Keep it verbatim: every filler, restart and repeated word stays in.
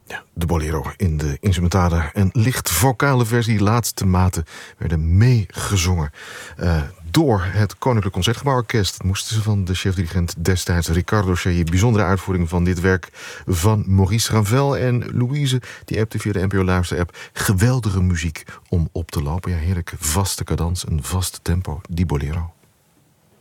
Ja, de bolero in de instrumentale en licht vocale versie. Laatste maten werden meegezongen uh, door het Koninklijk Concertgebouworkest. Dat moesten ze van de chef-dirigent destijds Ricardo Chailly. Bijzondere uitvoering van dit werk van Maurice Ravel. En Louise, die appte via de N P O Luister-app. Geweldige muziek om op te lopen. Ja, heerlijk vaste cadans, een vast tempo. Die bolero.